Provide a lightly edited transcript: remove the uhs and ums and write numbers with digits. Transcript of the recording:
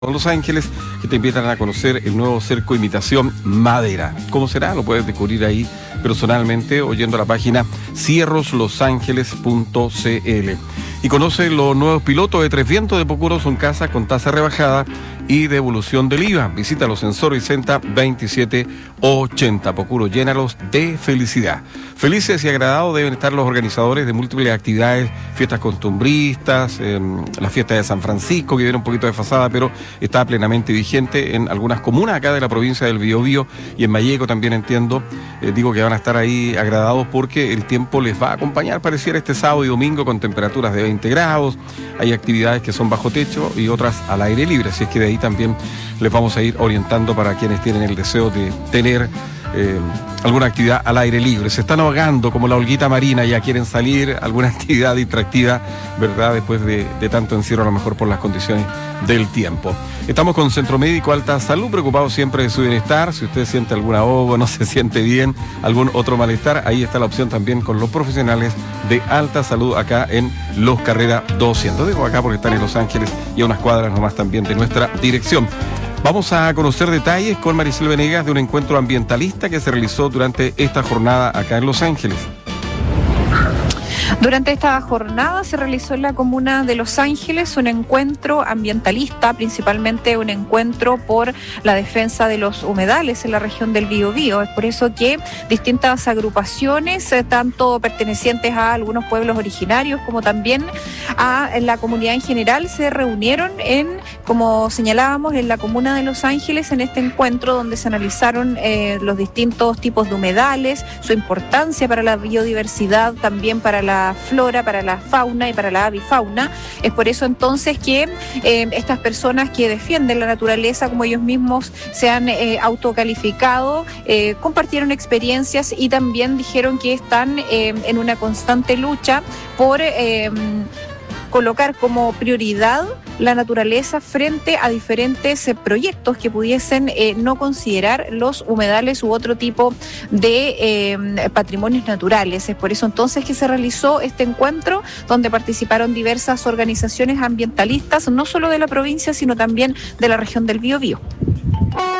Los Ángeles, que te invitan a conocer el nuevo cerco imitación madera. ¿Cómo será? Lo puedes descubrir ahí personalmente o yendo a la página cierroslosangeles.cl. Y conoce los nuevos pilotos de Tres Vientos de Pocuro, son casas con tasa rebajada y devolución del IVA. Visítalos en Soroicenta 2780. Pocuro, llénalos de felicidad. Felices y agradados deben estar los organizadores de múltiples actividades, fiestas costumbristas, la fiesta de San Francisco, que viene un poquito desfasada, pero está plenamente vigente en algunas comunas acá de la provincia del Biobío y en Malleco también entiendo. Digo que van a estar ahí agradados porque el tiempo les va a acompañar, pareciera, este sábado y domingo con temperaturas de 20 grados. Hay actividades que son bajo techo y otras al aire libre, así es que de ahí también les vamos a ir orientando para quienes tienen el deseo de tener alguna actividad al aire libre. Se están ahogando como la Olguita Marina, ya quieren salir, alguna actividad distractiva, ¿verdad? Después de tanto encierro, a lo mejor por las condiciones del tiempo. Estamos con Centro Médico Alta Salud, preocupados siempre de su bienestar. Si usted siente algún ahogo, no se siente bien, algún otro malestar, ahí está la opción también con los profesionales de Alta Salud acá en Los Carrera 200. Digo acá porque están en Los Ángeles y a unas cuadras nomás también de nuestra dirección. Vamos a conocer detalles con Maricel Venegas de un encuentro ambientalista que se realizó durante esta jornada acá en Los Ángeles. Durante esta jornada se realizó en la comuna de Los Ángeles un encuentro ambientalista, principalmente un encuentro por la defensa de los humedales en la región del Biobío. Es por eso que distintas agrupaciones, tanto pertenecientes a algunos pueblos originarios como también a la comunidad en general, se reunieron como señalábamos, en la comuna de Los Ángeles en este encuentro donde se analizaron los distintos tipos de humedales, su importancia para la biodiversidad, también para la flora, para la fauna y para la avifauna. Es por eso entonces que estas personas que defienden la naturaleza, como ellos mismos se han autocalificado, compartieron experiencias y también dijeron que están en una constante lucha por colocar como prioridad la naturaleza frente a diferentes proyectos que pudiesen no considerar los humedales u otro tipo de patrimonios naturales. Es por eso entonces que se realizó este encuentro donde participaron diversas organizaciones ambientalistas, no solo de la provincia, sino también de la región del Biobío.